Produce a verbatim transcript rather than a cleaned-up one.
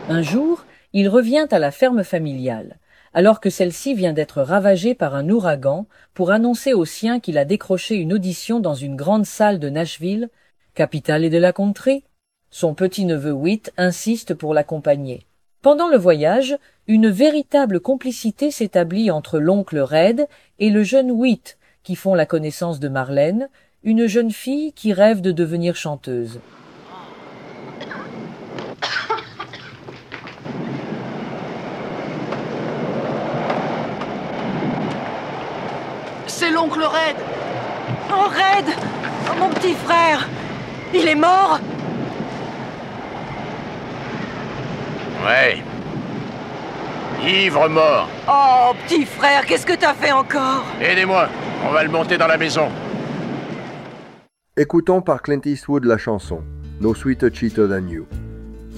Un jour, il revient à la ferme familiale, alors que celle-ci vient d'être ravagée par un ouragan, pour annoncer aux siens qu'il a décroché une audition dans une grande salle de Nashville, capitale et de la contrée. Son petit-neveu Whit insiste pour l'accompagner. Pendant le voyage, une véritable complicité s'établit entre l'oncle Red et le jeune Whit, qui font la connaissance de Marlène, une jeune fille qui rêve de devenir chanteuse. C'est l'oncle Red. Oh, Red! Oh, mon petit frère! Il est mort? Ouais. Ivre mort. Oh, petit frère, qu'est-ce que t'as fait encore? Aidez-moi, on va le monter dans la maison. Écoutons par Clint Eastwood la chanson No Sweeter Cheater Than You.